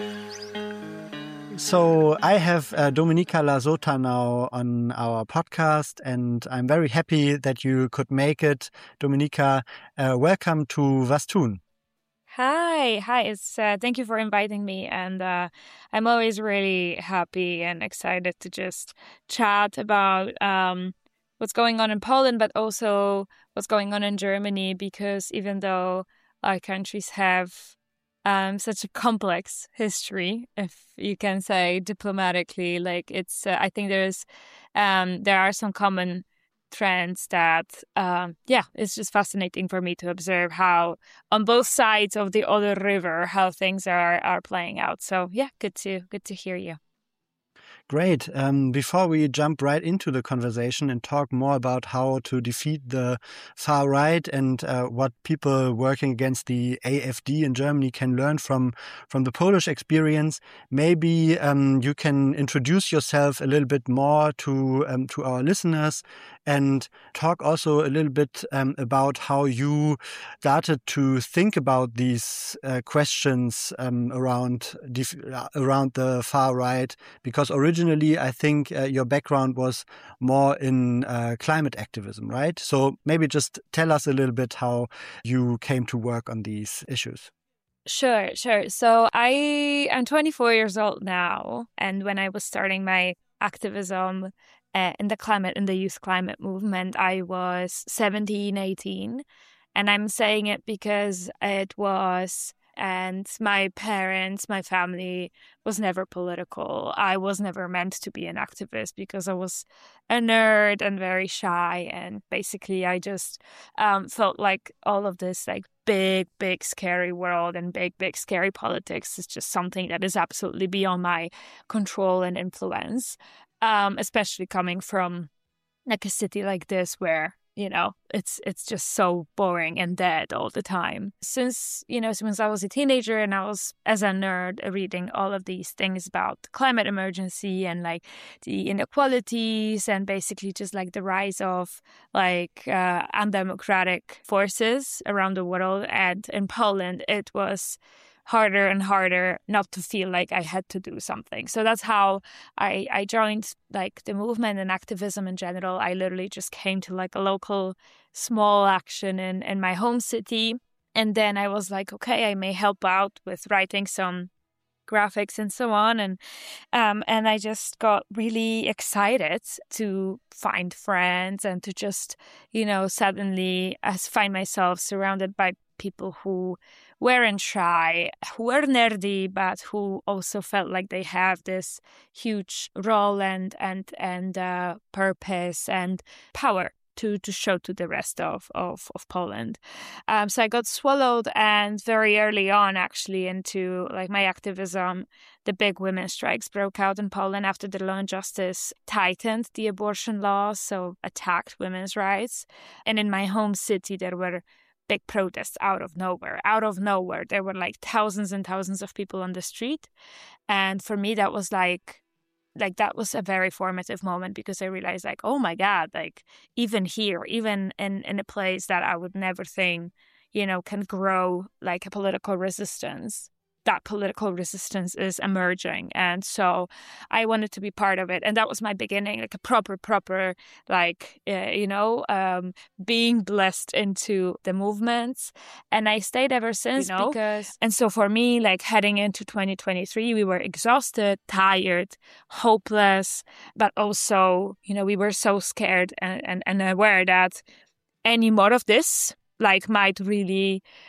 So I have Dominika Lasota now on our podcast, and I'm very happy that you could make it. Dominika, welcome to Was tun? Hi. It's thank you for inviting me, and I'm always really happy and excited to just chat about what's going on in Poland, but also what's going on in Germany. Because even though our countries have such a complex history, if you can say diplomatically, like I think there are some common trends that it's just fascinating for me to observe how on both sides of the other river how things are playing out. So yeah, good to hear you. Great. Before we jump right into the conversation and talk more about how to defeat the far right and what people working against the AfD in Germany can learn from the Polish experience, maybe you can introduce yourself a little bit more to our listeners and talk also a little bit about how you started to think about these questions around the far right, because originally I think your background was more in climate activism, right? So maybe just tell us a little bit how you came to work on these issues. Sure. So I am 24 years old now, and when I was starting my activism in the youth climate movement, I was 17, 18. And I'm saying it because it was, and my parents, my family was never political. I was never meant to be an activist because I was a nerd and very shy. And basically, I just felt like all of this, like, big, scary world and big, scary politics is just something that is absolutely beyond my control and influence, especially coming from like a city like this where it's just so boring and dead all the time. Since I was a teenager and I was, as a nerd, reading all of these things about the climate emergency and like the inequalities and basically just like the rise of like undemocratic forces around the world, and in Poland it was harder and harder not to feel like I had to do something. So that's how I joined like the movement and activism in general. I literally just came to like a local small action in my home city. And then I was like, okay, I may help out with writing some graphics and so on. And I just got really excited to find friends and to just, suddenly find myself surrounded by people who weren't shy, who were nerdy, but who also felt like they have this huge role and purpose and power to show to the rest of Poland. So I got swallowed, and very early on, actually, into like my activism, the big women's strikes broke out in Poland after the Law and Justice tightened the abortion law, so attacked women's rights. And in my home city, there were big protests out of nowhere. There were like thousands and thousands of people on the street. And for me, that was like that was a very formative moment, because I realized like, oh my God, like even here, even in a place that I would never think, can grow like a political resistance, that political resistance is emerging. And so I wanted to be part of it. And that was my beginning, like a proper, like, being blessed into the movements. And I stayed ever since, and so for me, like heading into 2023, we were exhausted, tired, hopeless, but also, we were so scared and aware that any more of this like might really